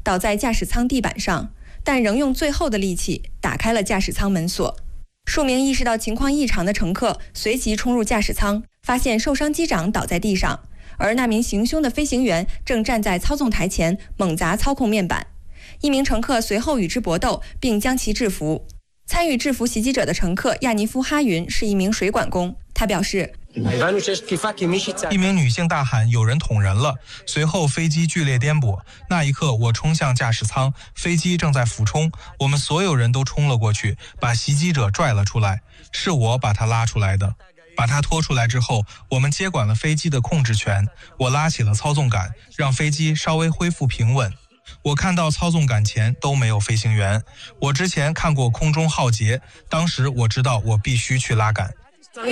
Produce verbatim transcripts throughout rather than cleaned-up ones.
倒在驾驶舱地板上，但仍用最后的力气打开了驾驶舱门锁。数名意识到情况异常的乘客随即冲入驾驶舱，发现受伤机长倒在地上，而那名行凶的飞行员正站在操纵台前猛砸操控面板。一名乘客随后与之搏斗，并将其制服。参与制服袭击者的乘客亚尼夫哈云是一名水管工，他表示， 一名女性大喊有人捅人了，随后飞机剧烈颠簸，那一刻我冲向驾驶舱，飞机正在俯冲，我们所有人都冲了过去，把袭击者拽了出来，是我把他拉出来的。把他拖出来之后，我们接管了飞机的控制权，我拉起了操纵杆，让飞机稍微恢复平稳。我看到操纵杆前都没有飞行员，我之前看过空中浩劫，当时我知道我必须去拉杆。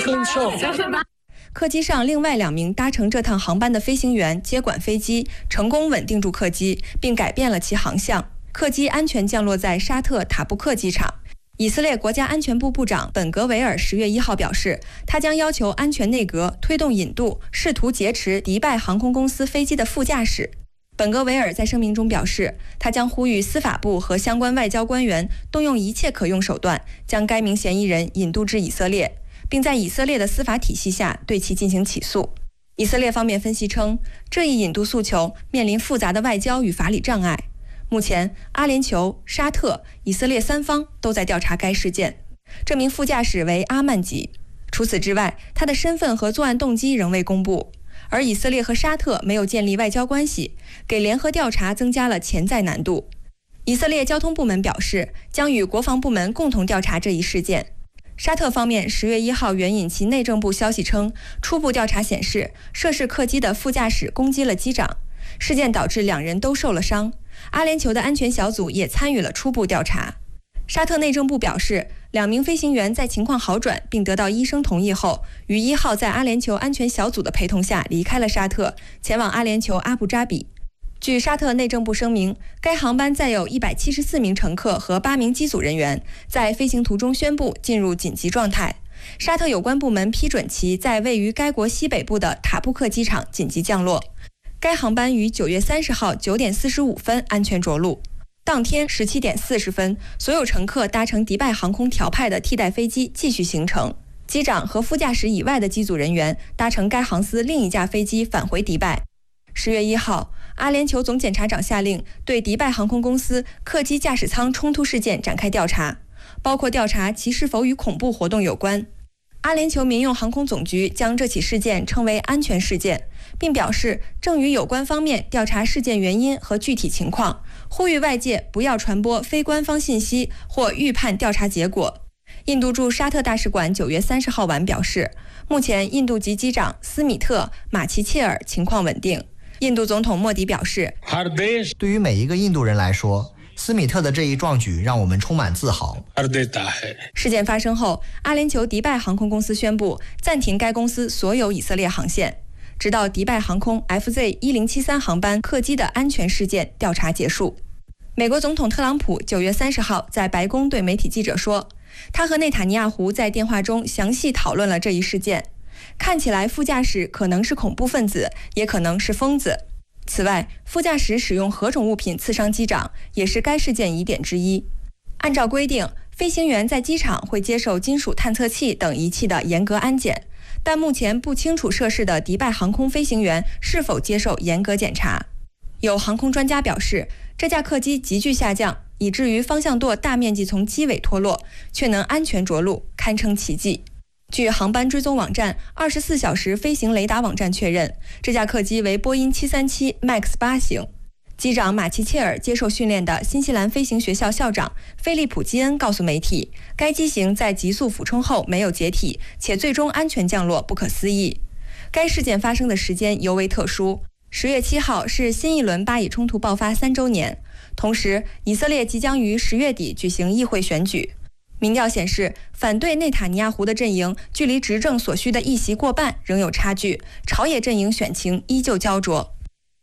客机上另外两名搭乘这趟航班的飞行员接管飞机，成功稳定住客机，并改变了其航向。客机安全降落在沙特塔布克机场。以色列国家安全部部长本格维尔十月一号表示，他将要求安全内阁推动引渡试图劫持迪拜航空公司飞机的副驾驶。本格维尔在声明中表示，他将呼吁司法部和相关外交官员动用一切可用手段，将该名嫌疑人引渡至以色列，并在以色列的司法体系下对其进行起诉。以色列方面分析称，这一引渡诉求面临复杂的外交与法理障碍。目前，阿联酋、沙特、以色列三方都在调查该事件。这名副驾驶为阿曼吉，除此之外，他的身份和作案动机仍未公布。而以色列和沙特没有建立外交关系，给联合调查增加了潜在难度。以色列交通部门表示，将与国防部门共同调查这一事件。沙特方面十月一号援引其内政部消息称，初步调查显示，涉事客机的副驾驶攻击了机长，事件导致两人都受了伤。阿联酋的安全小组也参与了初步调查。沙特内政部表示，两名飞行员在情况好转并得到医生同意后，于一号在阿联酋安全小组的陪同下离开了沙特，前往阿联酋阿布扎比。据沙特内政部声明，该航班载有一百七十四名乘客和八名机组人员，在飞行途中宣布进入紧急状态。沙特有关部门批准其在位于该国西北部的塔布克机场紧急降落。该航班于九月三十号九点四十五分安全着陆。当天十七点四十分，所有乘客搭乘迪拜航空调派的替代飞机继续行程。机长和副驾驶以外的机组人员搭乘该航司另一架飞机返回迪拜。十月一号，阿联酋总检察长下令对迪拜航空公司客机驾驶舱冲突事件展开调查，包括调查其是否与恐怖活动有关。阿联酋民用航空总局将这起事件称为安全事件，并表示正与有关方面调查事件原因和具体情况，呼吁外界不要传播非官方信息或预判调查结果。印度驻沙特大使馆九月三十号晚表示，目前印度籍机长斯米特·马奇切尔情况稳定。印度总统莫迪表示， 对于每一个印度人来说，斯米特的这一壮举让我们充满自豪。 事件发生后，阿联酋迪拜航空公司宣布暂停该公司所有以色列航线，直到迪拜航空 F Z 一零七三航班客机的安全事件调查结束。美国总统特朗普九月三十号在白宫对媒体记者说，他和内塔尼亚胡在电话中详细讨论了这一事件，看起来副驾驶可能是恐怖分子，也可能是疯子。此外，副驾驶使用何种物品刺伤机长，也是该事件疑点之一。按照规定，飞行员在机场会接受金属探测器等仪器的严格安检，但目前不清楚涉事的迪拜航空飞行员是否接受严格检查。有航空专家表示，这架客机急剧下降，以至于方向舵大面积从机尾脱落，却能安全着陆，堪称奇迹。据航班追踪网站二十四小时飞行雷达网站确认，这架客机为波音七三七 MAX 八型。机长马奇切尔接受训练的新西兰飞行学校校长菲利普基恩告诉媒体，该机型在急速俯冲后没有解体，且最终安全降落不可思议。该事件发生的时间尤为特殊，十月七号是新一轮巴以冲突爆发三周年，同时以色列即将于十月底举行议会选举。民调显示，反对内塔尼亚胡的阵营距离执政所需的一席过半仍有差距，朝野阵营选情依旧焦灼。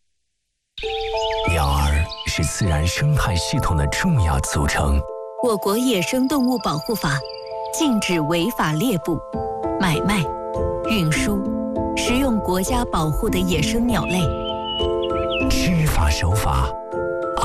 鸟儿是自然生态系统的重要组成。 我国野生动物保护法禁止违法猎捕、买卖、运输、食用国家保护的野生鸟类。 知法守法，